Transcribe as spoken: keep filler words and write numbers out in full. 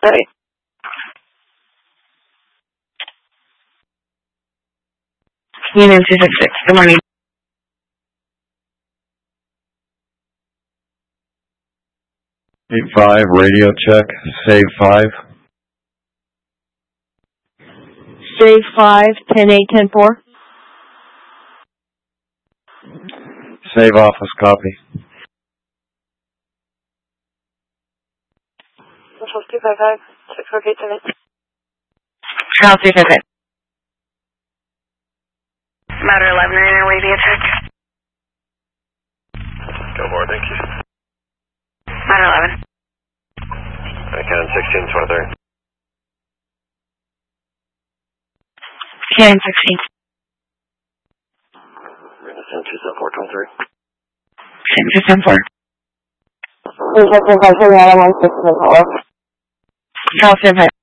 Sorry. Union two six six, good morning. eight five, radio check, save five. Save five, ten eight, ten four. Save office, copy. Central two five five, six four eight seven. Charles two five five. Matter eleven, radio check. Go forward, thank you. Matter eleven. I can sixteen twenty-three. Can sixteen. We're going to send two seven four twenty-three. Send two seven four. Three six five three one six four. Charles two five.